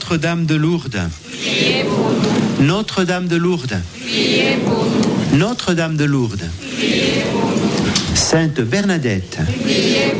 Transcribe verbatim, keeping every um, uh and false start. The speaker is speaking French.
Notre-Dame de Lourdes, priez pour nous. Notre-Dame de Lourdes, Priez pour nous. Notre-Dame de Lourdes, Priez pour nous. Sainte Bernadette, Priez